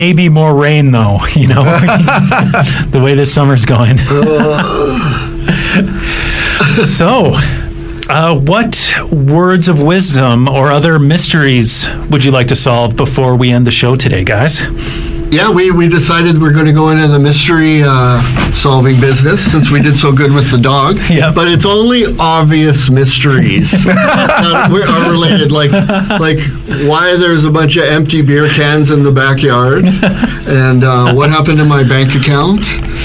Maybe more rain, though, the way this summer's going. So, what words of wisdom or other mysteries would you like to solve before we end the show today, guys? Yeah, we decided we're going to go into the mystery solving business since we did so good with the dog. Yep. But it's only obvious mysteries that are related, like why there's a bunch of empty beer cans in the backyard, and what happened to my bank account.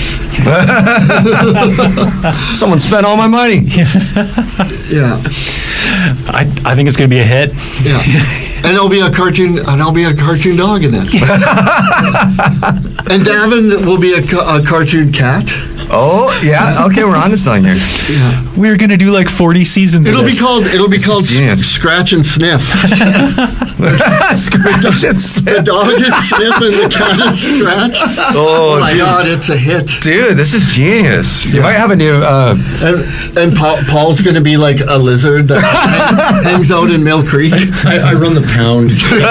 Someone spent all my money. Yeah. I think it's going to be a hit. Yeah. And I'll be a cartoon dog in it. And Davin will be a cartoon cat. Oh, yeah. Okay, we're on to something here. Yeah. We're going to do like 40 seasons It'll of be this. called Scratch and Sniff. Scratch and Sniff. The dog is Sniff and the cat is Scratch. Oh, my dude. God, it's a hit. Dude, this is genius. You might have a new... And Paul's going to be like a lizard that hangs out in Mill Creek. I run the pound.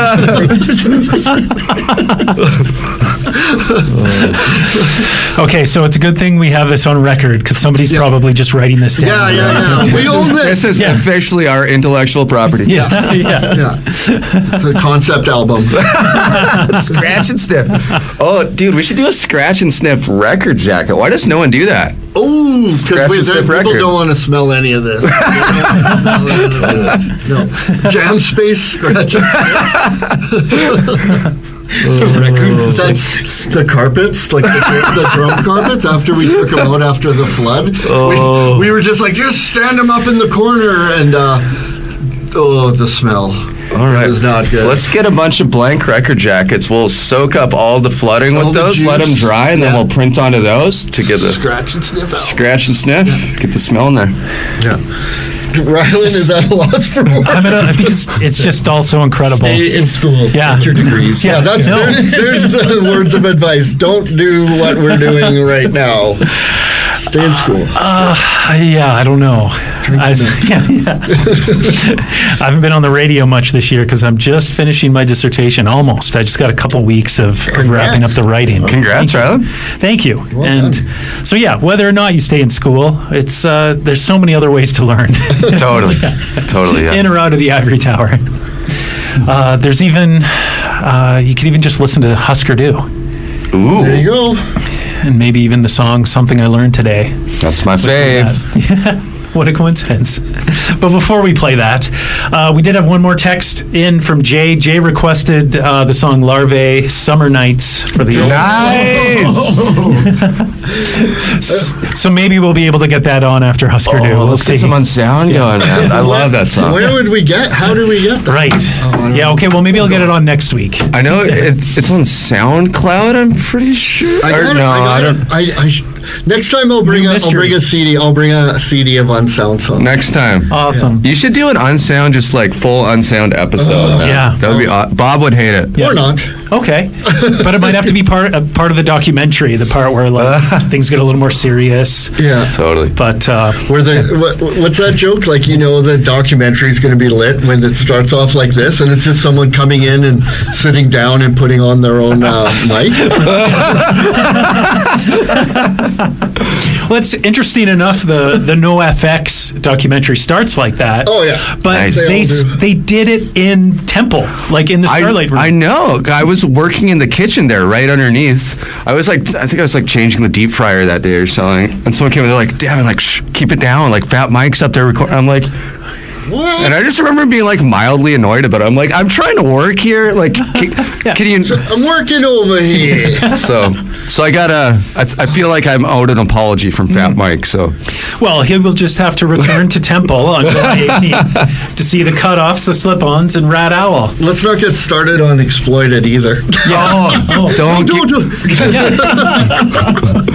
Okay, so it's a good thing we have this on record because somebody's probably just writing this down. Yeah. We own This is officially our intellectual property. Yeah. It's a concept album. Scratch and Sniff. Oh, dude, we should do a Scratch and Sniff record jacket. Why does no one do that? Oh, Scratch and because Sniff people record. don't want to smell any of this. No. Jam Space Scratch and That's the carpets, like the drum carpets. After we took them out after the flood, we were just like, just stand them up in the corner, and the smell. All right. It was not good. Let's get a bunch of blank record jackets. We'll soak up all the flooding All with the those, let them juice. dry, and then Yeah. we'll print onto those to get the Scratch and Sniff out. Scratch and Sniff. Get the smell in there. Yeah. Rylan is at a loss for words. Because it's just all so incredible. Stay in school. Yeah. Get your degrees. Yeah. There's the words of advice. Don't do what we're doing right now. Stay in school. I don't know. I haven't been on the radio much this year because I'm just finishing my dissertation. Almost. I just got a couple weeks of wrapping up the writing. Congrats, Rylan. Thank you. Well and done. so whether or not you stay in school, it's there's so many other ways to learn. Totally. Yeah. In or out of the ivory tower. There's even you can even just listen to Husker Du. Ooh, There you go. And maybe even the song Something I Learned Today. that's my fave. What a coincidence. But before we play that, we did have one more text in from Jay. Jay requested the song Larvae, Summer Nights for the Nice. So maybe we'll be able to get that on after Husker Du. Let's get some on sound going, man. I love that song. Where would we get? How do we get that? Right. Yeah, okay, well, maybe I'll get it on next week. I know it's on SoundCloud, I'm pretty sure. Next time I'll bring a CD. I'll bring a CD of Unsound songs. Next time. Awesome. You should do an Unsound, just like full Unsound episode. man. Yeah. That would be Bob would hate it. Yeah. Or not. Okay. But it might have to be part of the documentary, the part where things get a little more serious. Yeah. Totally. But Where what's that joke? Like, the documentary is going to be lit when it starts off like this, and it's just someone coming in and sitting down and putting on their own mic. well, it's interesting enough. The NoFX documentary starts like that. Oh yeah. But Nice. they did it in Temple, like in the Starlight Room. I know. I was working in the kitchen there, right underneath. I think I was changing the deep fryer that day or something. And someone came in, they're like, "Damn, shh, keep it down. Like, Fat Mike's up there recording." I'm like, What? and I just remember being mildly annoyed about it. I'm like, I'm trying to work here. Like, can you? I'm working over here. So I gotta. I feel like I'm owed an apology from Fat Mike. So Well, he will just have to return to Temple on July 18th to see the cutoffs, the slip-ons, and Rat Owl. Let's not get started on Exploited either. don't.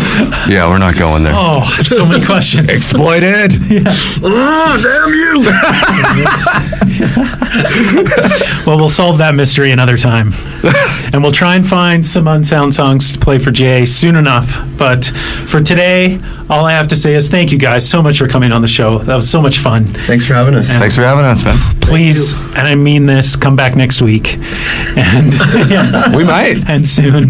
Yeah, we're not going there. Oh, so many questions. Exploited. Oh, damn you! Well, we'll solve that mystery another time. And we'll try and find some Unsound songs to play for Jay soon enough. But for today, all I have to say is thank you guys so much for coming on the show. That was so much fun. Thanks for having us. Thanks for having us, man. Please, and I mean this, come back next week. And We might. and soon.